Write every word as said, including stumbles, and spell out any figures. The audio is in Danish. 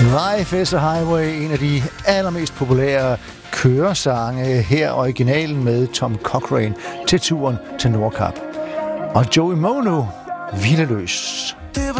Life is a Highway, en af de allermest populære køresange, her originalen med Tom Cochrane til turen til Nordkap. Og Joey Mono, hvileløs.